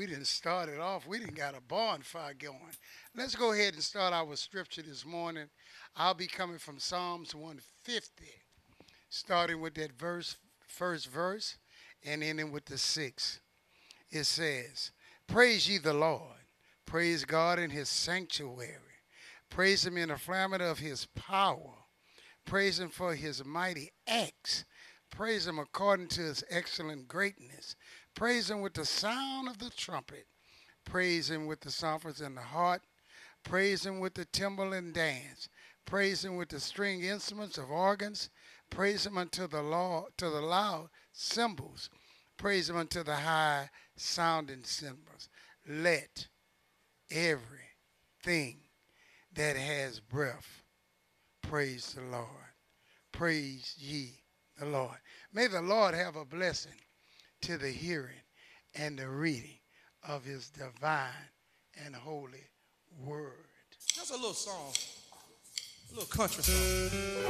We didn't start it off. We didn't got a bonfire going. Let's go ahead and start our scripture this morning. I'll be coming from Psalms 150, starting with that first verse, and ending with the sixth. It says, "Praise ye the Lord. Praise God in his sanctuary. Praise him in the firmament of his power. Praise him for his mighty acts. Praise him according to his excellent greatness. Praise him with the sound of the trumpet. Praise him with the psalms and the harp. Praise him with the timbrel and dance. Praise him with the string instruments of organs. Praise him unto the law to the loud cymbals. Praise him unto the high sounding cymbals. Let everything that has breath praise the Lord. Praise ye the Lord. May the Lord have a blessing to the hearing and the reading of his divine and holy word. That's a little song, a little country song.